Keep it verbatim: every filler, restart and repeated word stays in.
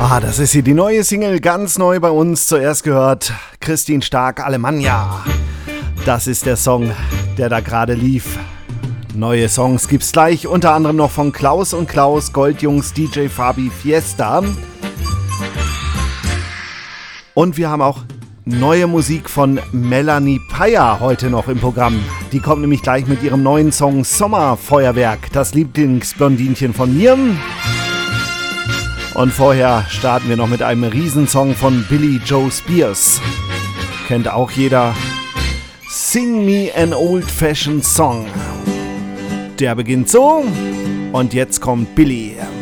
Ah, das ist hier die neue Single, ganz neu bei uns. Zuerst gehört Christine Stark, Alemannia. Das ist der Song, der da gerade lief. Neue Songs gibt's gleich, unter anderem noch von Klaus und Klaus, Goldjungs, D J Fabi, Fiesta. Und wir haben auch neue Musik von Melanie Peyer heute noch im Programm. Die kommt nämlich gleich mit ihrem neuen Song Sommerfeuerwerk, das Lieblingsblondinchen von mir. Und vorher starten wir noch mit einem Riesensong von Billy Joe Spears. Kennt auch jeder. Sing Me an Old-Fashioned Song. Der beginnt so und jetzt kommt Billy.